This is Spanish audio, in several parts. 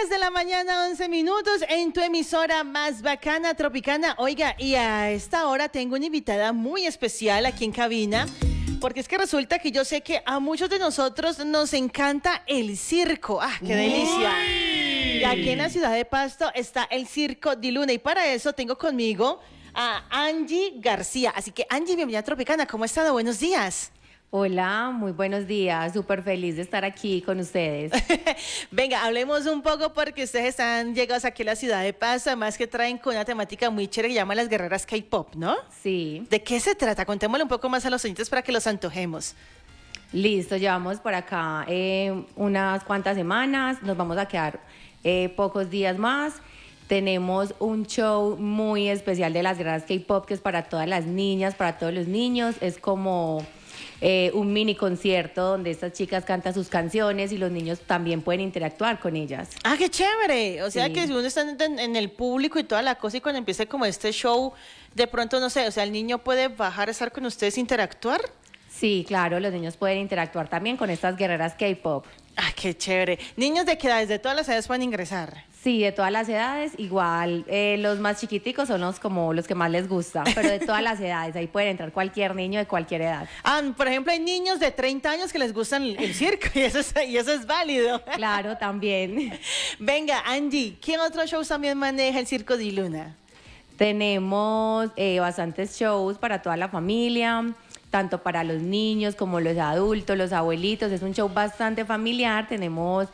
10 de la mañana, 11 minutos, en tu emisora más bacana, Tropicana. Oiga, y a esta hora tengo una invitada muy especial aquí en cabina, porque es que resulta que yo sé que a muchos de nosotros nos encanta el circo. ¡Ah, qué delicia! Y aquí en la ciudad de Pasto está el Circo Di Luna, y para eso tengo conmigo a Angie García. Así que, Angie, bienvenida a Tropicana. ¿Cómo ha estado? Buenos días. Hola, muy buenos días, súper feliz de estar aquí con ustedes. Venga, hablemos un poco porque ustedes están llegados aquí a la ciudad de Pasto, además que traen con una temática muy chévere que llama las guerreras K-Pop, ¿no? Sí. ¿De qué se trata? Contémosle un poco más a los oyentes para que los antojemos. Listo, llevamos por acá unas cuantas semanas, nos vamos a quedar pocos días más. Tenemos un show muy especial de las guerreras K-Pop que es para todas las niñas, para todos los niños, es como un mini concierto donde estas chicas cantan sus canciones y los niños también pueden interactuar con ellas. ¡Ah, qué chévere! O sea Sí. que si uno está en el público y toda la cosa y cuando empiece como este show, de pronto, no sé, o sea, el niño puede bajar a estar con ustedes e interactuar. Sí, claro, los niños pueden interactuar también con estas guerreras K-Pop. ¡Ah, qué chévere! ¿Niños de qué edades? ¿De todas las edades pueden ingresar? Sí, de todas las edades, igual los más chiquiticos son como los que más les gusta, pero de todas las edades, ahí puede entrar cualquier niño de cualquier edad. Ah, por ejemplo, hay niños de 30 años que les gustan el circo y eso es válido. Claro, también. Venga, Angie, ¿qué otros shows también maneja el Circo Di Luna? Tenemos bastantes shows para toda la familia, tanto para los niños como los adultos, los abuelitos. Es un show bastante familiar. Tenemos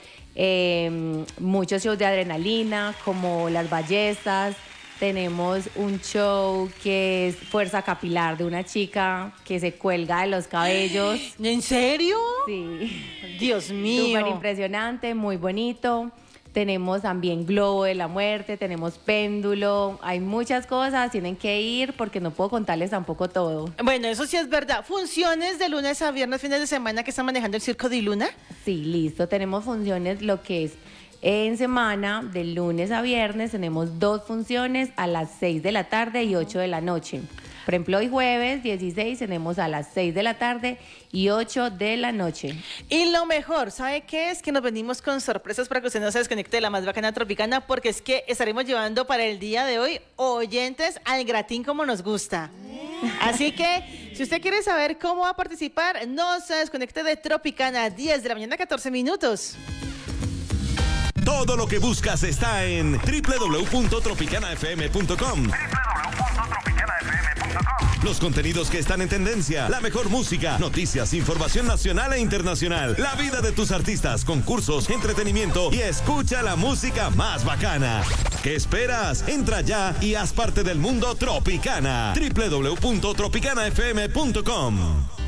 muchos shows de adrenalina, como las ballestas. Tenemos un show que es fuerza capilar de una chica que se cuelga de los cabellos. ¿En serio? Sí. Dios mío. Súper impresionante, muy bonito. Tenemos también globo de la muerte, tenemos péndulo, hay muchas cosas, tienen que ir porque no puedo contarles tampoco todo. Bueno, eso sí es verdad. ¿Funciones de lunes a viernes, fines de semana que está manejando el Circo Di Luna? Sí, listo, tenemos funciones, lo que es en semana, de lunes a viernes, tenemos 2 funciones a las 6 de la tarde y 8 de la noche. Por ejemplo, hoy jueves 16 tenemos a las 6 de la tarde y 8 de la noche. Y lo mejor, ¿sabe qué es? Que nos venimos con sorpresas para que usted no se desconecte de la más bacana Tropicana, porque es que estaremos llevando para el día de hoy oyentes al gratín como nos gusta. Así que, si usted quiere saber cómo va a participar, no se desconecte de Tropicana, 10 de la mañana, 14 minutos. Todo lo que buscas está en www.tropicanafm.com. Los contenidos que están en tendencia, la mejor música, noticias, información nacional e internacional, la vida de tus artistas, concursos, entretenimiento y escucha la música más bacana. ¿Qué esperas? Entra ya y haz parte del mundo Tropicana. www.tropicanafm.com.